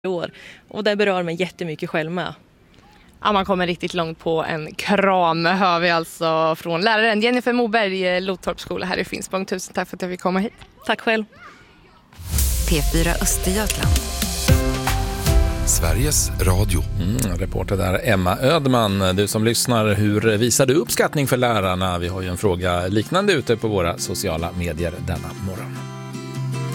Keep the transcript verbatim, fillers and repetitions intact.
år. Och det berör mig jättemycket själv med. Ja, man kommer riktigt långt på en kram, hör vi alltså från läraren Jennifer Moberg, Lotorps skola här i Finspång. Tusen tack för att jag fick komma hit. Tack själv. P fyra Östergötland. Sveriges Radio. Mm, reporter där Emma Ödman. Du som lyssnar, hur visar du uppskattning för lärarna? Vi har ju en fråga liknande ute på våra sociala medier denna morgon.